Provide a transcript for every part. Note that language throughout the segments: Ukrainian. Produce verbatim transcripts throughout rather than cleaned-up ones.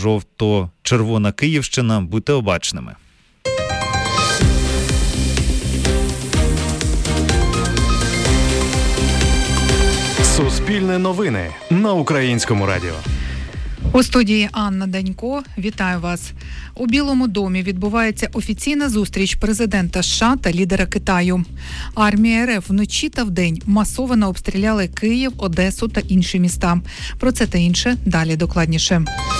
жовто-червона Київщина. Будьте обачними. Суспільне новини на Українському радіо. У студії Анна Данько. Вітаю вас. У Білому домі відбувається офіційна зустріч президента США та лідера Китаю. Армія РФ вночі та вдень масово обстріляли Київ, Одесу та інші міста. Про це та інше далі докладніше.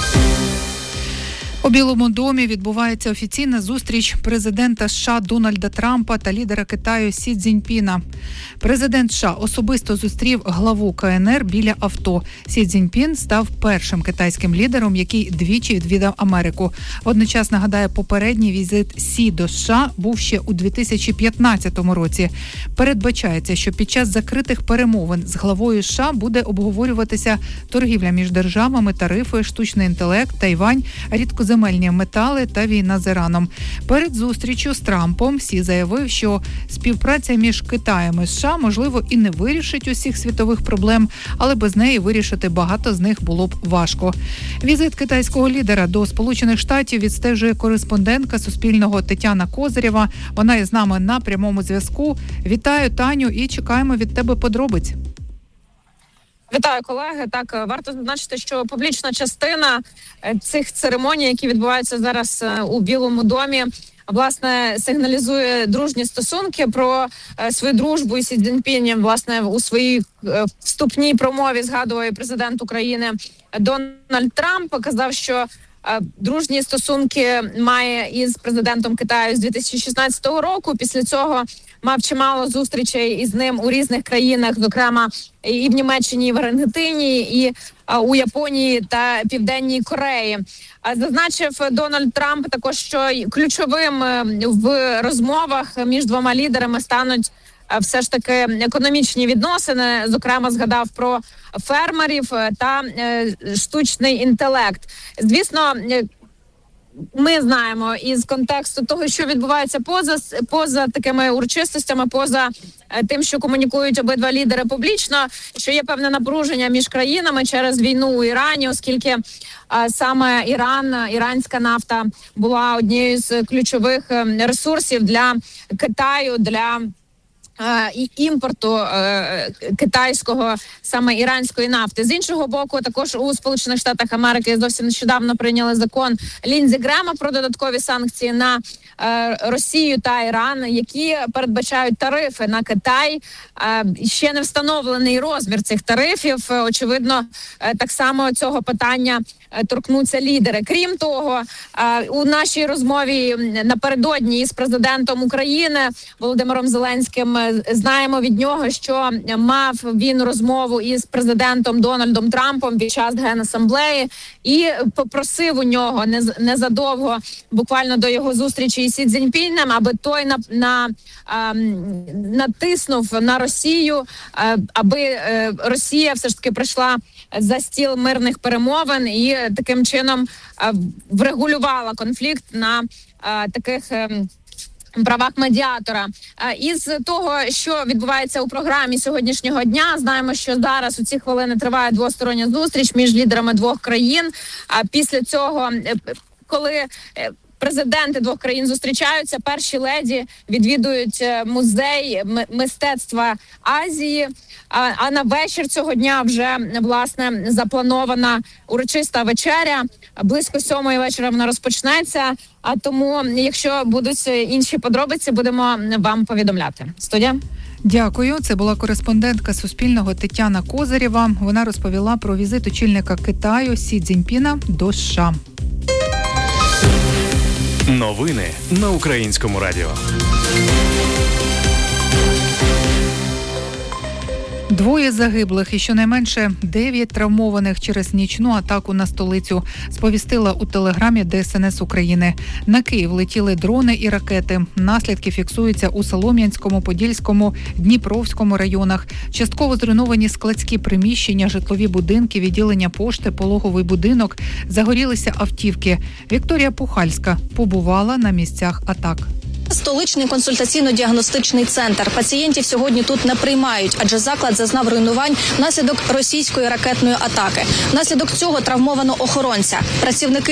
У Білому домі відбувається офіційна зустріч президента США Дональда Трампа та лідера Китаю Сі Цзіньпіна. Президент США особисто зустрів главу Ка Ен Ер біля авто. Сі Цзіньпін став першим китайським лідером, який двічі відвідав Америку. Водночас, нагадаю, попередній візит Сі до США був ще у дві тисячі п'ятнадцятому році. Передбачається, що під час закритих перемовин з главою США буде обговорюватися торгівля між державами, тарифи, штучний інтелект, Тайвань, рідкоземельні земельні метали та війна з Іраном. Перед зустрічю з Трампом Сі заявив, що співпраця між Китаєм і США, можливо, і не вирішить усіх світових проблем, але без неї вирішити багато з них було б важко. Візит китайського лідера до Сполучених Штатів відстежує кореспондентка Суспільного Тетяна Козирєва. Вона із нами на прямому зв'язку. Вітаю, Таню, і чекаємо від тебе подробиць. Вітаю, колеги. Так, варто зазначити, що публічна частина цих церемоній, які відбуваються зараз у Білому домі, власне, сигналізує дружні стосунки. Про свою дружбу із Сі Цзіньпінем, власне, у своїй вступній промові згадував президент України Дональд Трамп. Казав, що дружні стосунки має із президентом Китаю з дві тисячі шістнадцятого року. Після цього мав чимало зустрічей із ним у різних країнах, зокрема і в Німеччині, і в Аргентині, і у Японії та Південній Кореї. Зазначив Дональд Трамп також, що ключовим в розмовах між двома лідерами стануть все ж таки економічні відносини. Зокрема, згадав про фермерів та штучний інтелект. Звісно, ми знаємо із контексту того, що відбувається поза поза такими урочистостями, поза тим, що комунікують обидва лідери публічно, що є певне напруження між країнами через війну у Ірані, оскільки а, саме Іран, іранська нафта була однією з ключових ресурсів для Китаю, для і імпорту е, китайського, саме іранської нафти. З іншого боку, також у Сполучених Штатах Америки зовсім нещодавно прийняли закон Ліндзі Грема про додаткові санкції на е, Росію та Іран, які передбачають тарифи на Китай. Е, ще не встановлений розмір цих тарифів. Очевидно, е, так само цього питання торкнуться лідери. Крім того, у нашій розмові напередодні із президентом України Володимиром Зеленським знаємо від нього, що мав він розмову із президентом Дональдом Трампом під час Генасамблеї і попросив у нього незадовго, буквально до його зустрічі із Сі Цзіньпінем, аби той на, на, а, натиснув на Росію, а, аби а, Росія все ж таки прийшла за стіл мирних перемовин і таким чином а, врегулювала конфлікт на а, таких а, правах медіатора. А, із того, що відбувається у програмі сьогоднішнього дня, знаємо, що зараз у ці хвилини триває двостороння зустріч між лідерами двох країн. А після цього, коли президенти двох країн зустрічаються, перші леді відвідують музей мистецтва Азії. А, а на вечір цього дня вже, власне, запланована урочиста вечеря. Близько сьомої вечора вона розпочнеться. А тому, якщо будуть інші подробиці, будемо вам повідомляти. Студія. Дякую. Це була кореспондентка Суспільного Тетяна Козирєва. Вона розповіла про візит очільника Китаю Сі Цзіньпіна до США. Новини на Українському радіо. Двоє загиблих і щонайменше дев'ять травмованих через нічну атаку на столицю, сповістила у телеграмі Де Ес Ен Ес України. На Київ летіли дрони і ракети. Наслідки фіксуються у Солом'янському, Подільському, Дніпровському районах. Частково зруйновані складські приміщення, житлові будинки, відділення пошти, пологовий будинок. Загорілися автівки. Вікторія Пухальська побувала на місцях атак. Столичний консультаційно-діагностичний центр. Пацієнтів сьогодні тут не приймають, адже заклад зазнав руйнувань внаслідок російської ракетної атаки. Внаслідок цього травмовано охоронця. Працівники